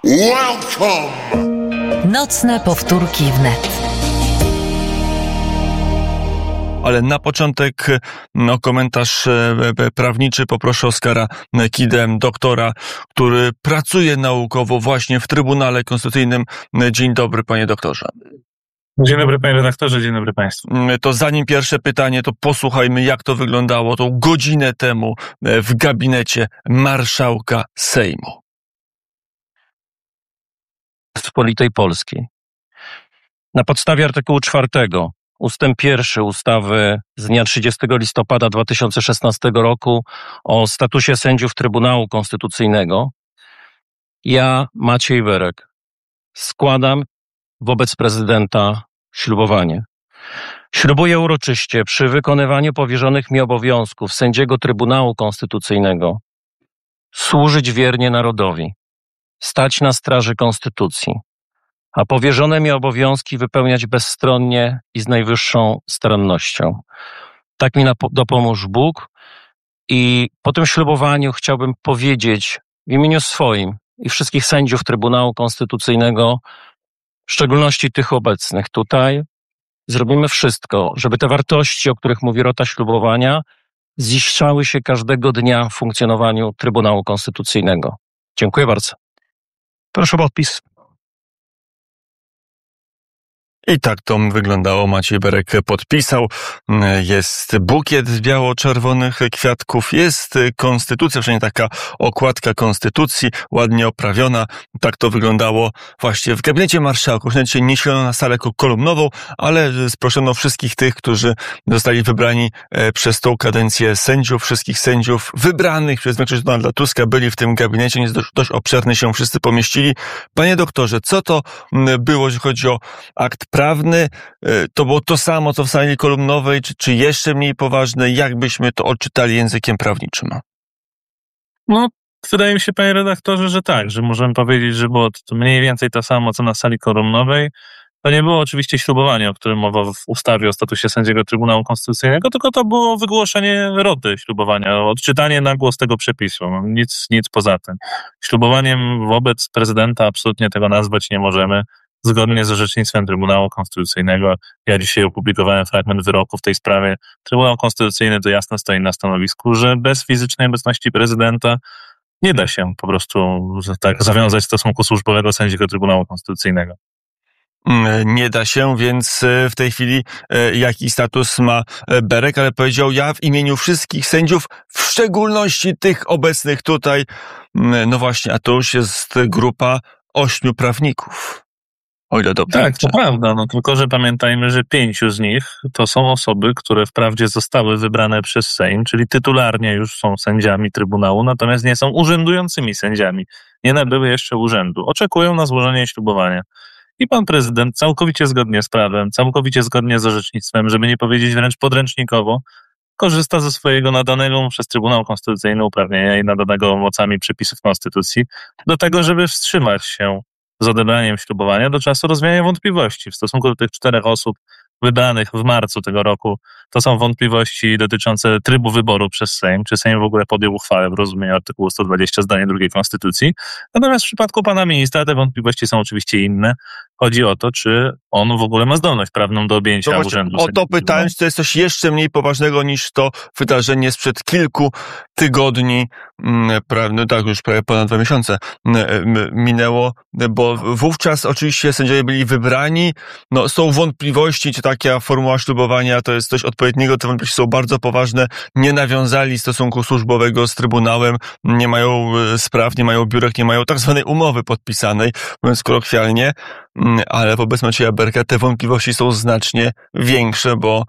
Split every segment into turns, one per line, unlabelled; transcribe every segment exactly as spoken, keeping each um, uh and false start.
Welcome!
Nocne powtórki wnet.
Ale na początek no, komentarz e, prawniczy. Poproszę Oskara Kidę, doktora, który pracuje naukowo właśnie w Trybunale Konstytucyjnym. Dzień dobry, panie doktorze.
Dzień dobry, panie redaktorze, dzień dobry państwu.
To zanim pierwsze pytanie, to posłuchajmy, jak to wyglądało tą godzinę temu w gabinecie marszałka Sejmu.
Rzeczypospolitej Polskiej. Na podstawie artykułu czwartego ustęp pierwszy ustawy z dnia trzydziestego listopada dwa tysiące szesnastego roku o statusie sędziów Trybunału Konstytucyjnego ja, Maciej Berek, składam wobec prezydenta ślubowanie. Ślubuję uroczyście przy wykonywaniu powierzonych mi obowiązków sędziego Trybunału Konstytucyjnego służyć wiernie narodowi, stać na straży Konstytucji, a powierzone mi obowiązki wypełniać bezstronnie i z najwyższą starannością. Tak mi dopomóż Bóg. I po tym ślubowaniu chciałbym powiedzieć w imieniu swoim i wszystkich sędziów Trybunału Konstytucyjnego, w szczególności tych obecnych tutaj, zrobimy wszystko, żeby te wartości, o których mówi rota ślubowania, ziszczały się każdego dnia w funkcjonowaniu Trybunału Konstytucyjnego. Dziękuję bardzo. Proszę o podpis.
I tak to wyglądało. Maciej Berek podpisał. Jest bukiet biało-czerwonych kwiatków. Jest konstytucja, przynajmniej taka okładka konstytucji, ładnie oprawiona. Tak to wyglądało właśnie w gabinecie marszałków. Nawet nie sielono na salę kolumnową, ale sproszono wszystkich tych, którzy zostali wybrani przez tą kadencję sędziów. Wszystkich sędziów wybranych przez większość Donalda Tuska byli w tym gabinecie. Jest dość, dość obszerny, się wszyscy pomieścili. Panie doktorze, co to było, jeśli chodzi o akt prawny? To było to samo, co w sali kolumnowej, czy, czy jeszcze mniej poważne? Jakbyśmy to odczytali językiem prawniczym?
No, wydaje mi się, panie redaktorze, że tak, że możemy powiedzieć, że było to mniej więcej to samo, co na sali kolumnowej. To nie było oczywiście ślubowanie, o którym mowa w ustawie o statusie sędziego Trybunału Konstytucyjnego, tylko to było wygłoszenie roty ślubowania, odczytanie na głos tego przepisu. Nic, nic poza tym. Ślubowaniem wobec prezydenta absolutnie tego nazwać nie możemy. Zgodnie z orzecznictwem Trybunału Konstytucyjnego, ja dzisiaj opublikowałem fragment wyroku w tej sprawie. Trybunał Konstytucyjny to jasno stoi na stanowisku, że bez fizycznej obecności prezydenta nie da się po prostu tak zawiązać stosunku służbowego sędziego Trybunału Konstytucyjnego.
Nie da się, więc w tej chwili jaki status ma Berek, ale powiedział: ja w imieniu wszystkich sędziów, w szczególności tych obecnych tutaj. No właśnie, a to już jest grupa ośmiu prawników. O ile dobrze.
Tak, to prawda, no tylko że pamiętajmy, że pięciu z nich to są osoby, które wprawdzie zostały wybrane przez Sejm, czyli tytularnie już są sędziami Trybunału, natomiast nie są urzędującymi sędziami. Nie nabyły jeszcze urzędu. Oczekują na złożenie ślubowania. I pan prezydent całkowicie zgodnie z prawem, całkowicie zgodnie z orzecznictwem, żeby nie powiedzieć wręcz podręcznikowo, korzysta ze swojego nadanego przez Trybunał Konstytucyjny uprawnienia i nadanego mocami przepisów Konstytucji do tego, żeby wstrzymać się z odebraniem ślubowania do czasu rozwiania wątpliwości w stosunku do tych czterech osób wybranych w marcu tego roku. To są wątpliwości dotyczące trybu wyboru przez Sejm, czy Sejm w ogóle podjął uchwałę w rozumieniu artykułu sto dwadzieścia zdanie drugiej Konstytucji. Natomiast w przypadku pana ministra te wątpliwości są oczywiście inne. Chodzi o to, czy on w ogóle ma zdolność prawną do objęcia
to
urzędu.
O to pytałem, czy to jest coś jeszcze mniej poważnego niż to wydarzenie sprzed kilku tygodni, no tak, już prawie ponad dwa miesiące minęło, bo wówczas oczywiście sędziowie byli wybrani. No, są wątpliwości, czy taka formuła ślubowania to jest coś odpowiedniego. Te wątpliwości są bardzo poważne. Nie nawiązali stosunku służbowego z Trybunałem, nie mają spraw, nie mają biurek, nie mają tak zwanej umowy podpisanej, mówiąc kolokwialnie. Ale wobec Macieja Berka te wątpliwości są znacznie większe, bo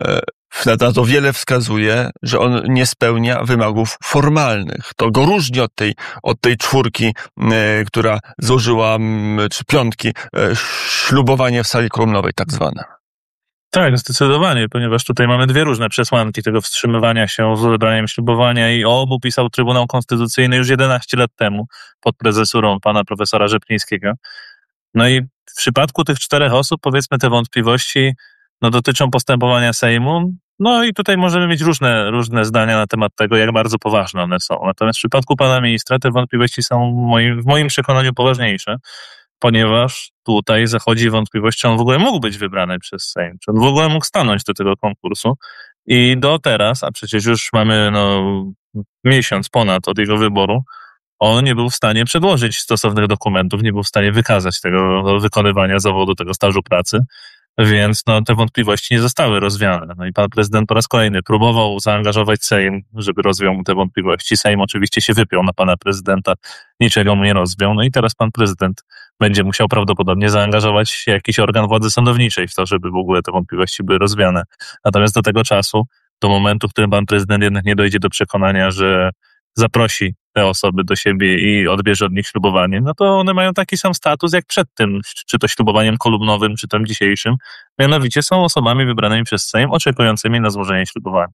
na to wiele wskazuje, że on nie spełnia wymogów formalnych. To go różni od tej, od tej czwórki, która złożyła, czy piątki, ślubowanie w sali kolumnowej tak zwane.
Tak, zdecydowanie, ponieważ tutaj mamy dwie różne przesłanki tego wstrzymywania się z odebraniem ślubowania i o obu pisał Trybunał Konstytucyjny już jedenaście lat temu pod prezesurą pana profesora Rzeplińskiego. No i w przypadku tych czterech osób, powiedzmy, te wątpliwości no, dotyczą postępowania Sejmu, No i tutaj możemy mieć różne, różne zdania na temat tego, jak bardzo poważne one są. Natomiast w przypadku pana ministra te wątpliwości są w moim, w moim przekonaniu poważniejsze, ponieważ tutaj zachodzi wątpliwość, czy on w ogóle mógł być wybrany przez Sejm, czy on w ogóle mógł stanąć do tego konkursu. I do teraz, a przecież już mamy no, miesiąc ponad od jego wyboru, on nie był w stanie przedłożyć stosownych dokumentów, nie był w stanie wykazać tego wykonywania zawodu, tego stażu pracy, więc no, te wątpliwości nie zostały rozwiane. No i pan prezydent po raz kolejny próbował zaangażować Sejm, żeby rozwiał mu te wątpliwości. Sejm oczywiście się wypiął na pana prezydenta, niczego mu nie rozwiał. No i teraz pan prezydent będzie musiał prawdopodobnie zaangażować jakiś organ władzy sądowniczej w to, żeby w ogóle te wątpliwości były rozwiane. Natomiast do tego czasu, do momentu, w którym pan prezydent jednak nie dojdzie do przekonania, że zaprosi te osoby do siebie i odbierze od nich ślubowanie, no to one mają taki sam status jak przed tym, czy to ślubowaniem kolumnowym, czy tym dzisiejszym. Mianowicie są osobami wybranymi przez Sejm, oczekującymi na złożenie ślubowania.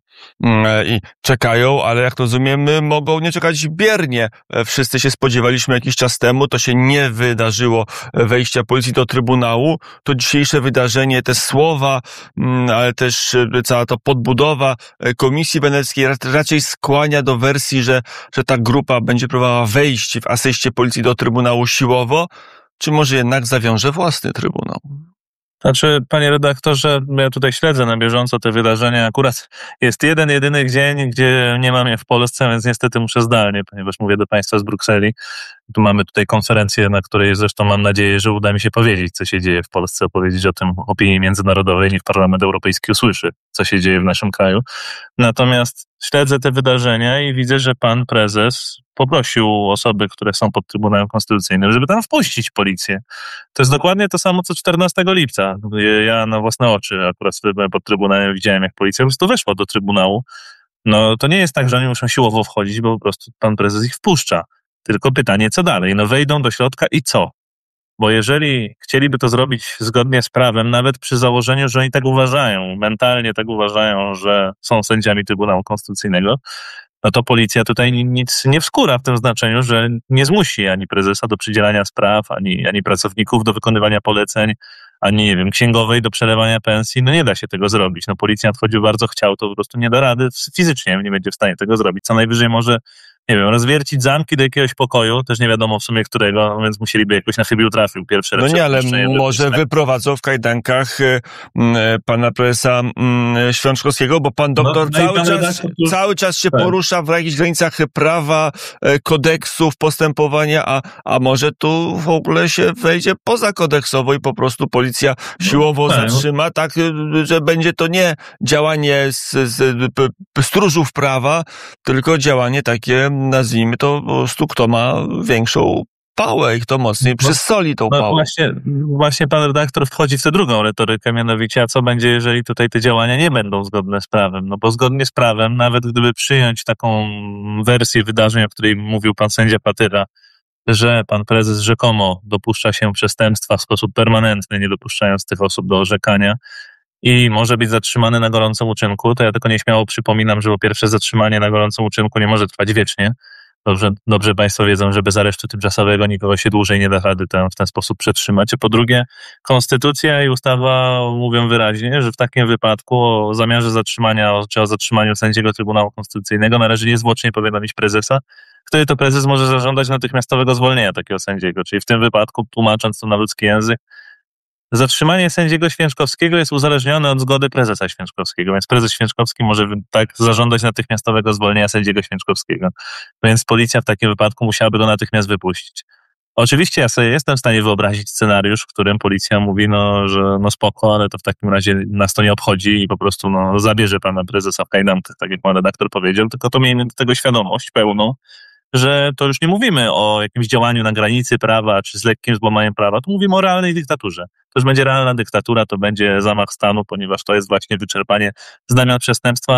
I czekają, ale jak rozumiem, mogą nie czekać biernie. Wszyscy się spodziewaliśmy jakiś czas temu, to się nie wydarzyło wejścia policji do Trybunału. To dzisiejsze wydarzenie, te słowa, ale też cała ta podbudowa Komisji Weneckiej raczej skłania do wersji, że, że ta grupa będzie próbowała wejść w asyście policji do Trybunału siłowo, czy może jednak zawiąże własny Trybunał?
Znaczy, panie redaktorze, ja tutaj śledzę na bieżąco te wydarzenia. Akurat jest jeden, jedyny dzień, gdzie nie mam je w Polsce, więc niestety muszę zdalnie, ponieważ mówię do państwa z Brukseli. Tu mamy tutaj konferencję, na której zresztą mam nadzieję, że uda mi się powiedzieć, co się dzieje w Polsce, opowiedzieć o tym opinii międzynarodowej, niech Parlament Europejski usłyszy, co się dzieje w naszym kraju. Natomiast śledzę te wydarzenia i widzę, że pan prezes poprosił osoby, które są pod Trybunałem Konstytucyjnym, żeby tam wpuścić policję. To jest dokładnie to samo, co czternastego lipca. Ja na własne oczy akurat byłem pod Trybunałem, widziałem, jak policja po prostu weszła do Trybunału. No to nie jest tak, że oni muszą siłowo wchodzić, bo po prostu pan prezes ich wpuszcza. Tylko pytanie, co dalej? No wejdą do środka i co? Bo jeżeli chcieliby to zrobić zgodnie z prawem, nawet przy założeniu, że oni tak uważają, mentalnie tak uważają, że są sędziami Trybunału Konstytucyjnego, no to policja tutaj nic nie wskóra w tym znaczeniu, że nie zmusi ani prezesa do przydzielania spraw, ani, ani pracowników do wykonywania poleceń, ani, nie wiem, księgowej do przelewania pensji. No nie da się tego zrobić. No policjant choćby bardzo chciał, to po prostu nie da rady, fizycznie nie będzie w stanie tego zrobić. Co najwyżej może, nie wiem, rozwiercić zamki do jakiegoś pokoju, też nie wiadomo w sumie którego, więc musieliby jakoś na chybił trafił pierwszy raz.
No nie, ale może wyprowadzą w kajdankach y, y, pana prezesa y, Świączkowskiego, bo pan doktor no, cały, czas, tu... cały czas się tak. porusza w jakichś granicach prawa, y, kodeksów, postępowania, a, a może tu w ogóle się wejdzie poza kodeksowo i po prostu policja siłowo no, tak. zatrzyma, tak, y, że będzie to nie działanie z, z p, p, stróżów prawa, tylko działanie takie, nazwijmy to po prostu, kto ma większą pałę i kto mocniej przysoli tą
no,
pałę.
Właśnie, właśnie pan redaktor wchodzi w tę drugą retorykę, mianowicie, a co będzie, jeżeli tutaj te działania nie będą zgodne z prawem? No bo zgodnie z prawem, nawet gdyby przyjąć taką wersję wydarzeń, o której mówił pan sędzia Patyra, że pan prezes rzekomo dopuszcza się przestępstwa w sposób permanentny, nie dopuszczając tych osób do orzekania, i może być zatrzymany na gorącym uczynku, to ja tylko nieśmiało przypominam, że po pierwsze zatrzymanie na gorącym uczynku nie może trwać wiecznie. Dobrze, dobrze państwo wiedzą, że bez aresztu tymczasowego nikogo się dłużej nie da rady ten, w ten sposób przetrzymać. A po drugie, konstytucja i ustawa mówią wyraźnie, że w takim wypadku o zamiarze zatrzymania czy o zatrzymaniu sędziego Trybunału Konstytucyjnego należy niezwłocznie powiadomić prezesa, który to prezes może zażądać natychmiastowego zwolnienia takiego sędziego. Czyli w tym wypadku, tłumacząc to na ludzki język, zatrzymanie sędziego Święczkowskiego jest uzależnione od zgody prezesa Święczkowskiego, więc prezes Święczkowski może tak zażądać natychmiastowego zwolnienia sędziego Święczkowskiego. Więc policja w takim wypadku musiałaby go natychmiast wypuścić. Oczywiście ja sobie jestem w stanie wyobrazić scenariusz, w którym policja mówi, no, że no spoko, ale to w takim razie nas to nie obchodzi i po prostu no, zabierze pana prezesa w kajdankach, tak jak pan redaktor powiedział, tylko to miejmy do tego świadomość pełną, że to już nie mówimy o jakimś działaniu na granicy prawa, czy z lekkim złamaniem prawa, tu mówimy o realnej dyktaturze. To już będzie realna dyktatura, to będzie zamach stanu, ponieważ to jest właśnie wyczerpanie znamion przestępstwa,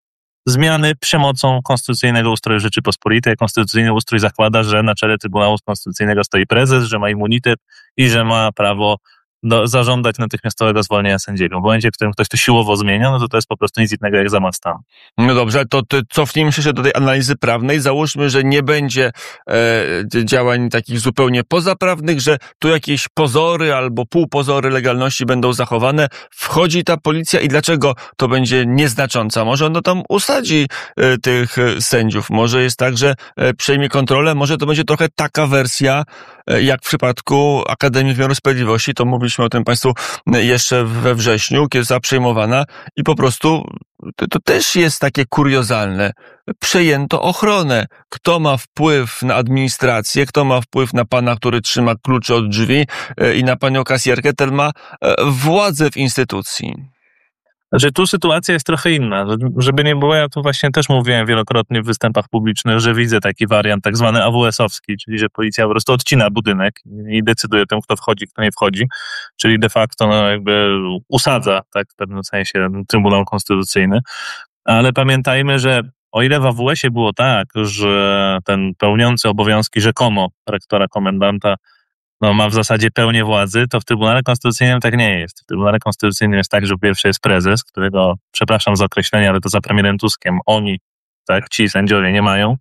zmiany przemocą konstytucyjnego ustroju Rzeczypospolitej. Konstytucyjny ustrój zakłada, że na czele Trybunału Konstytucyjnego stoi prezes, że ma immunitet i że ma prawo do, zażądać natychmiastowego zwolnienia sędziego. W momencie, w którym ktoś to siłowo zmienia, no to to jest po prostu nic innego jak zamach stanu.
No dobrze, to, to cofnijmy się do tej analizy prawnej. Załóżmy, że nie będzie e, działań takich zupełnie pozaprawnych, że tu jakieś pozory albo półpozory legalności będą zachowane. Wchodzi ta policja i dlaczego to będzie nieznacząca? Może ono tam usadzi e, tych sędziów. Może jest tak, że e, przejmie kontrolę. Może to będzie trochę taka wersja, e, jak w przypadku Akademii Wymiaru Sprawiedliwości. To mówiliśmy o tym Państwu jeszcze we wrześniu, kiedy została przejmowana i po prostu to, to też jest takie kuriozalne. Przejęto ochronę. Kto ma wpływ na administrację, kto ma wpływ na pana, który trzyma klucze od drzwi i na panią kasjerkę, ten ma władzę w instytucji.
Znaczy, tu sytuacja jest trochę inna. Żeby nie było, ja tu właśnie też mówiłem wielokrotnie w występach publicznych, że widzę taki wariant tak zwany A W S-owski, czyli że policja po prostu odcina budynek i decyduje tym, kto wchodzi, kto nie wchodzi, czyli de facto no, jakby usadza, tak, w pewnym sensie Trybunał Konstytucyjny. Ale pamiętajmy, że o ile w A W S-ie było tak, że ten pełniący obowiązki rzekomo rektora komendanta no, ma w zasadzie pełnię władzy, to w Trybunale Konstytucyjnym tak nie jest. W Trybunale Konstytucyjnym jest tak, że po pierwsze jest prezes, którego, przepraszam za określenie, ale to za premierem Tuskiem oni, tak, ci sędziowie nie mają.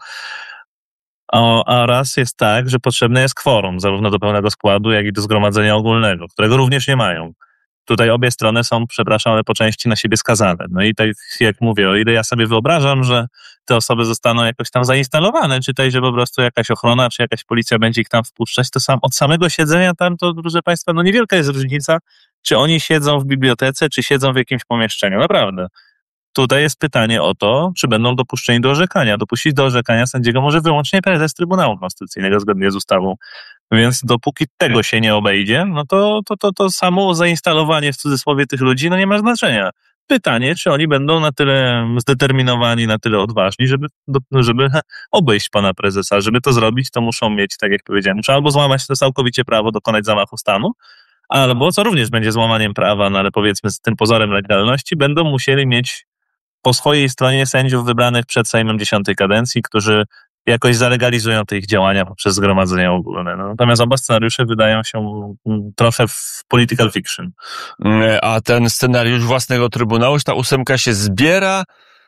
O, a raz jest tak, że potrzebne jest kworum, zarówno do pełnego składu, jak i do zgromadzenia ogólnego, którego również nie mają. Tutaj obie strony są, przepraszam, ale po części na siebie skazane. No i tak jak mówię, o ile ja sobie wyobrażam, że te osoby zostaną jakoś tam zainstalowane, czy też, że po prostu jakaś ochrona, czy jakaś policja będzie ich tam wpuszczać, to sam od samego siedzenia tam, to, proszę Państwa, no niewielka jest różnica, czy oni siedzą w bibliotece, czy siedzą w jakimś pomieszczeniu. Naprawdę. Tutaj jest pytanie o to, czy będą dopuszczeni do orzekania. Dopuścić do orzekania sędziego może wyłącznie prezes Trybunału Konstytucyjnego zgodnie z ustawą. Więc dopóki tego się nie obejdzie, no to, to, to, to samo zainstalowanie w cudzysłowie tych ludzi no nie ma znaczenia. Pytanie, czy oni będą na tyle zdeterminowani, na tyle odważni, żeby, żeby obejść pana prezesa. Żeby to zrobić, to muszą mieć, tak jak powiedziałem, muszą albo złamać to całkowicie prawo, dokonać zamachu stanu, albo, co również będzie złamaniem prawa, no ale powiedzmy z tym pozorem legalności, będą musieli mieć po swojej stronie sędziów wybranych przed Sejmem dziesiątej kadencji, którzy jakoś zalegalizują te ich działania poprzez zgromadzenie ogólne. No, natomiast oba scenariusze wydają się trochę w political fiction.
A ten scenariusz własnego Trybunału, ta ósemka się zbiera,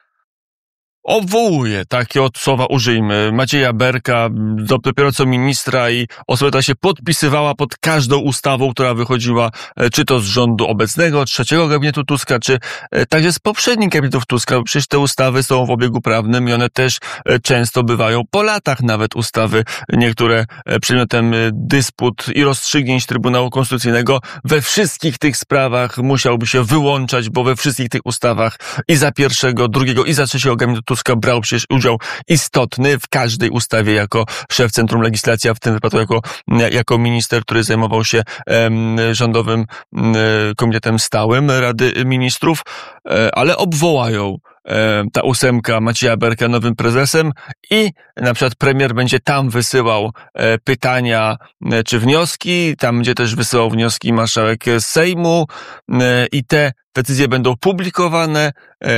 obwołuje, takie od słowa użyjmy, Macieja Berka, dopiero co ministra i osoba ta się podpisywała pod każdą ustawą, która wychodziła, czy to z rządu obecnego, trzeciego gabinetu Tuska, czy także z poprzednich gabinetów Tuska, bo przecież te ustawy są w obiegu prawnym i one też często bywają po latach nawet ustawy, niektóre przedmiotem dysput i rozstrzygnięć Trybunału Konstytucyjnego. We wszystkich tych sprawach musiałby się wyłączać, bo we wszystkich tych ustawach i za pierwszego, drugiego i za trzeciego gabinetu Tuska Tuska brał przecież udział istotny w każdej ustawie jako szef Centrum Legislacji, a w tym wypadku jako, jako minister, który zajmował się um, rządowym um, komitetem stałym Rady Ministrów, um, ale obwołają um, ta ósemka Macieja Berka nowym prezesem i na przykład premier będzie tam wysyłał um, pytania um, czy wnioski, tam będzie też wysyłał wnioski marszałek Sejmu um, i te decyzje będą publikowane,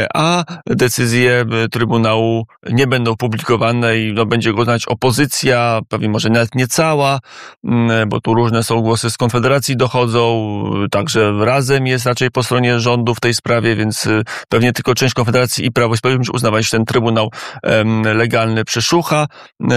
a decyzje Trybunału nie będą publikowane i no, będzie go znać opozycja, pewnie może nawet nie cała, bo tu różne są głosy z Konfederacji dochodzą, także Razem jest raczej po stronie rządu w tej sprawie, więc pewnie tylko część Konfederacji i Prawo i Sprawiedliwość uznawać, że ten Trybunał em, legalny przeszucha. E,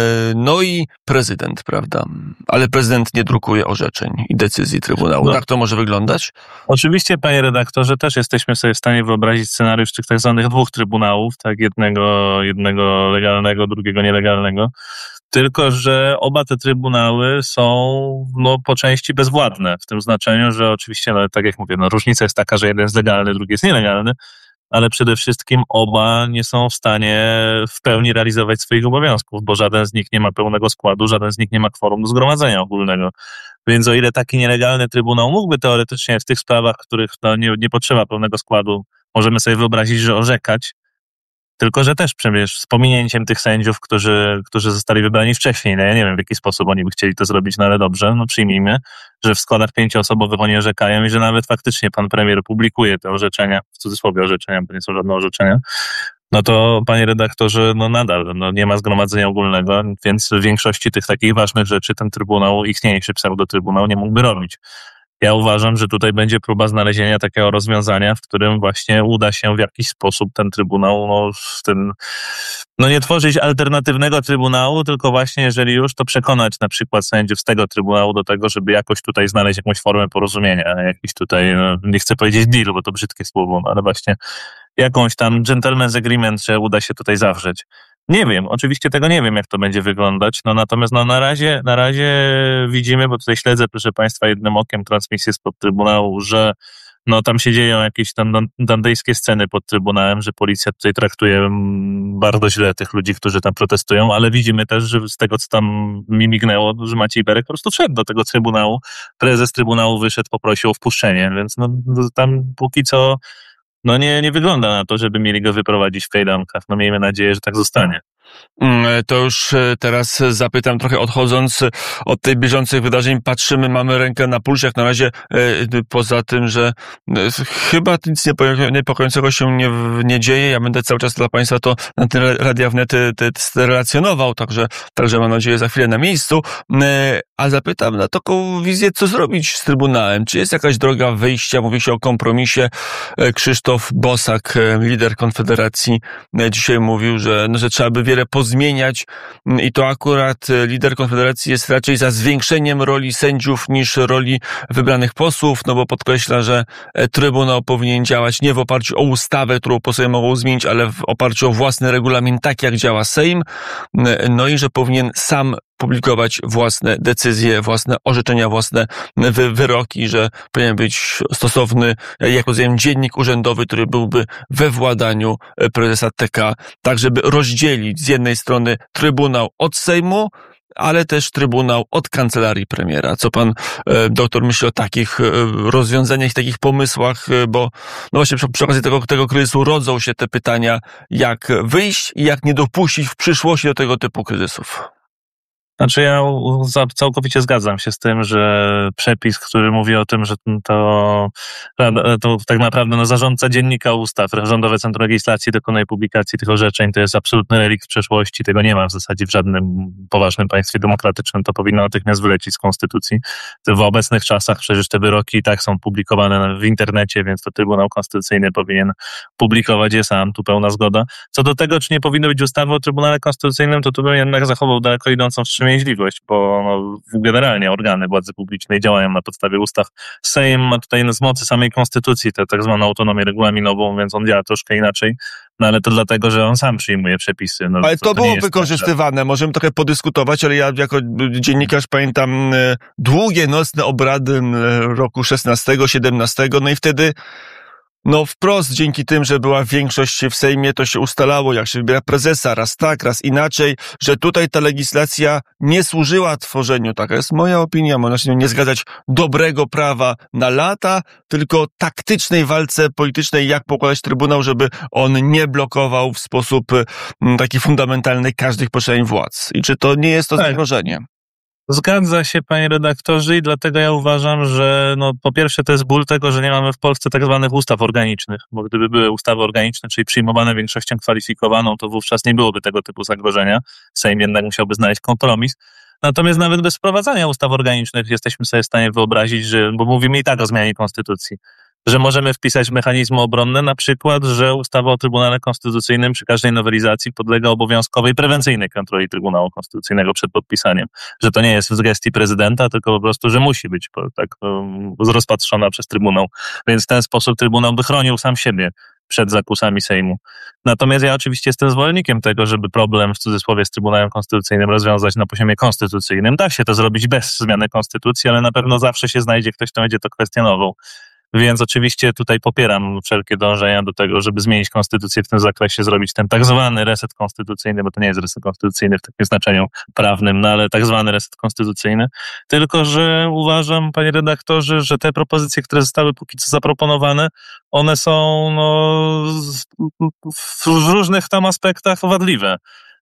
no i prezydent, prawda? Ale prezydent nie drukuje orzeczeń i decyzji Trybunału. No. Tak to może wyglądać?
Oczywiście, panie redaktorze, też jesteśmy sobie w stanie wyobrazić scenariusz tych tak zwanych dwóch trybunałów, tak, jednego, jednego legalnego, drugiego nielegalnego, tylko że oba te trybunały są no, po części bezwładne, w tym znaczeniu, że oczywiście, no, tak jak mówię, no, różnica jest taka, że jeden jest legalny, drugi jest nielegalny, ale przede wszystkim oba nie są w stanie w pełni realizować swoich obowiązków, bo żaden z nich nie ma pełnego składu, żaden z nich nie ma kworum do zgromadzenia ogólnego. Więc o ile taki nielegalny trybunał mógłby teoretycznie w tych sprawach, w których no, nie, nie potrzeba pełnego składu, możemy sobie wyobrazić, że orzekać, tylko że też przecież z pominięciem tych sędziów, którzy, którzy zostali wybrani wcześniej. No ja nie wiem, w jaki sposób oni by chcieli to zrobić, no ale dobrze, no przyjmijmy, że w składach pięcioosobowych oni orzekają i że nawet faktycznie pan premier publikuje te orzeczenia, w cudzysłowie orzeczenia, bo nie są żadne orzeczenia, no to, panie redaktorze, no nadal no nie ma zgromadzenia ogólnego, więc w większości tych takich ważnych rzeczy ten trybunał, istniejszy pseudotrybunał nie mógłby robić. Ja uważam, że tutaj będzie próba znalezienia takiego rozwiązania, w którym właśnie uda się w jakiś sposób ten Trybunał, no, ten, no nie tworzyć alternatywnego Trybunału, tylko właśnie jeżeli już, to przekonać na przykład sędziów z tego Trybunału do tego, żeby jakoś tutaj znaleźć jakąś formę porozumienia, jakiś tutaj, no, nie chcę powiedzieć deal, bo to brzydkie słowo, no, ale właśnie jakąś tam gentleman's agreement, że uda się tutaj zawrzeć. Nie wiem, oczywiście tego nie wiem, jak to będzie wyglądać, no natomiast no na razie, na razie widzimy, bo tutaj śledzę, proszę Państwa, jednym okiem transmisję spod Trybunału, że no tam się dzieją jakieś tam dantejskie sceny pod Trybunałem, że policja tutaj traktuje bardzo źle tych ludzi, którzy tam protestują, ale widzimy też, że z tego, co tam mi mignęło, że Maciej Berek po prostu wszedł do tego Trybunału, prezes Trybunału wyszedł, poprosił o wpuszczenie, więc no tam póki co no nie, nie wygląda na to, żeby mieli go wyprowadzić w kajdankach. No miejmy nadzieję, że tak zostanie.
To już teraz zapytam, trochę odchodząc od tych bieżących wydarzeń, patrzymy, mamy rękę na pulsie, jak na razie poza tym, że chyba nic niepokojącego się nie, nie dzieje. Ja będę cały czas dla Państwa to na tyle Radia Wnet relacjonował, także, także mam nadzieję za chwilę na miejscu. A zapytam na taką wizję, co zrobić z Trybunałem? Czy jest jakaś droga wyjścia? Mówi się o kompromisie. Krzysztof Bosak, lider Konfederacji, dzisiaj mówił, że, no, że trzeba by wiele pozmieniać i to akurat lider Konfederacji jest raczej za zwiększeniem roli sędziów niż roli wybranych posłów, no bo podkreśla, że Trybunał powinien działać nie w oparciu o ustawę, którą posłowie mogą zmienić, ale w oparciu o własny regulamin, tak jak działa Sejm, no i że powinien sam publikować własne decyzje, własne orzeczenia, własne wy- wyroki, że powinien być stosowny, jak rozumiem, dziennik urzędowy, który byłby we władaniu prezesa T K, tak żeby rozdzielić z jednej strony Trybunał od Sejmu, ale też Trybunał od kancelarii premiera. Co pan e, doktor myśli o takich e, rozwiązaniach, takich pomysłach, e, bo no właśnie przy, przy okazji tego, tego kryzysu rodzą się te pytania, jak wyjść i jak nie dopuścić w przyszłości do tego typu kryzysów.
Znaczy ja całkowicie zgadzam się z tym, że przepis, który mówi o tym, że to, to tak naprawdę no, zarządca dziennika ustaw, Rządowe Centrum Legislacji dokonuje publikacji tych orzeczeń, to jest absolutny relikt przeszłości, tego nie ma w zasadzie w żadnym poważnym państwie demokratycznym, to powinno natychmiast wylecieć z konstytucji. W obecnych czasach przecież te wyroki i tak są publikowane w internecie, więc to Trybunał Konstytucyjny powinien publikować je sam, tu pełna zgoda. Co do tego, czy nie powinno być ustawy o Trybunale Konstytucyjnym, to tu bym jednak zachował daleko idącą wstrzemięźliwość, bo no, generalnie organy władzy publicznej działają na podstawie ustaw. Sejm ma tutaj z mocy samej konstytucji tę tak zwaną autonomię regulaminową, więc on działa troszkę inaczej, no ale to dlatego, że on sam przyjmuje przepisy. No,
ale to, to było wykorzystywane,
tak,
możemy trochę podyskutować, ale ja jako dziennikarz pamiętam długie nocne obrady roku szesnastego, siedemnastego, no i wtedy no wprost dzięki tym, że była większość w Sejmie, to się ustalało, jak się wybiera prezesa, raz tak, raz inaczej, że tutaj ta legislacja nie służyła tworzeniu, taka jest moja opinia, można się nie zgadzać, dobrego prawa na lata, tylko taktycznej walce politycznej, jak pokładać Trybunał, żeby on nie blokował w sposób taki fundamentalny każdych poszczególnych władz. I czy to nie jest to zagrożenie?
Zgadza się, panie redaktorze, i dlatego ja uważam, że no, po pierwsze to jest ból tego, że nie mamy w Polsce tak zwanych ustaw organicznych, bo gdyby były ustawy organiczne, czyli przyjmowane większością kwalifikowaną, to wówczas nie byłoby tego typu zagrożenia. Sejm jednak musiałby znaleźć kompromis. Natomiast nawet bez wprowadzania ustaw organicznych jesteśmy sobie w stanie wyobrazić, że, bo mówimy i tak o zmianie konstytucji, że możemy wpisać mechanizmy obronne, na przykład, że ustawa o Trybunale Konstytucyjnym przy każdej nowelizacji podlega obowiązkowej prewencyjnej kontroli Trybunału Konstytucyjnego przed podpisaniem. Że to nie jest w gestii prezydenta, tylko po prostu, że musi być tak um, rozpatrzona przez Trybunał. Więc w ten sposób Trybunał by chronił sam siebie przed zakusami Sejmu. Natomiast ja oczywiście jestem zwolennikiem tego, żeby problem w cudzysłowie z Trybunałem Konstytucyjnym rozwiązać na poziomie konstytucyjnym. Da się to zrobić bez zmiany konstytucji, ale na pewno zawsze się znajdzie ktoś, kto będzie to kwestionował. Więc oczywiście tutaj popieram wszelkie dążenia do tego, żeby zmienić konstytucję w tym zakresie, zrobić ten tak zwany reset konstytucyjny, bo to nie jest reset konstytucyjny w takim znaczeniu prawnym, no ale tak zwany reset konstytucyjny. Tylko że uważam, panie redaktorze, że te propozycje, które zostały póki co zaproponowane, one są no, w różnych tam aspektach wadliwe.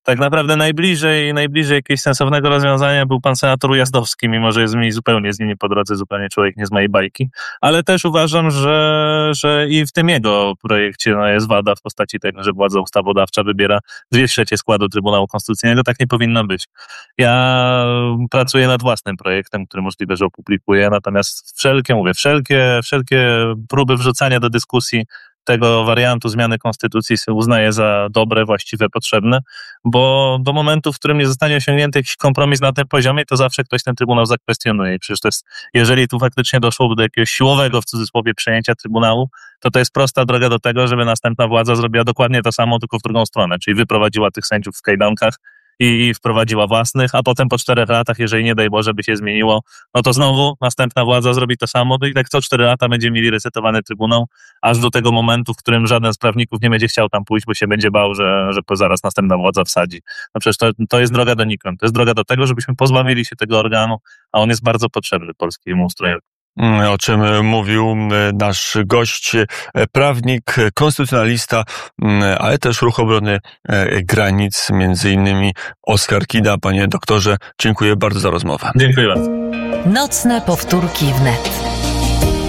tak naprawdę najbliżej, najbliżej jakiegoś sensownego rozwiązania był pan senator Ujazdowski, mimo że jest mi zupełnie z nim nie po drodze, zupełnie człowiek nie z mojej bajki, ale też uważam, że, że i w tym jego projekcie no, jest wada w postaci tego, że władza ustawodawcza wybiera dwie trzecie składu Trybunału Konstytucyjnego. Tak nie powinno być. Ja pracuję nad własnym projektem, który możliwe, że opublikuję, natomiast wszelkie, mówię, wszelkie, wszelkie próby wrzucania do dyskusji tego wariantu zmiany konstytucji uznaję za dobre, właściwe, potrzebne, bo do momentu, w którym nie zostanie osiągnięty jakiś kompromis na tym poziomie, to zawsze ktoś ten Trybunał zakwestionuje. I przecież to jest, jeżeli tu faktycznie doszłoby do jakiegoś siłowego, w cudzysłowie, przejęcia Trybunału, to to jest prosta droga do tego, żeby następna władza zrobiła dokładnie to samo, tylko w drugą stronę, czyli wyprowadziła tych sędziów w kajdankach i wprowadziła własnych, a potem po czterech latach, jeżeli nie daj Boże by się zmieniło, no to znowu następna władza zrobi to samo, no i tak co cztery lata będziemy mieli resetowany Trybunał, aż do tego momentu, w którym żaden z prawników nie będzie chciał tam pójść, bo się będzie bał, że, że zaraz następna władza wsadzi. No przecież to, to jest droga donikąd. To jest droga do tego, żebyśmy pozbawili się tego organu, a on jest bardzo potrzebny polskiemu ustrojowi.
O czym mówił nasz gość, prawnik, konstytucjonalista, ale też Ruch Obrony Granic, między innymi Oskar Kida. Panie doktorze, dziękuję bardzo za rozmowę.
Dziękuję bardzo.
Nocne powtórki wnet.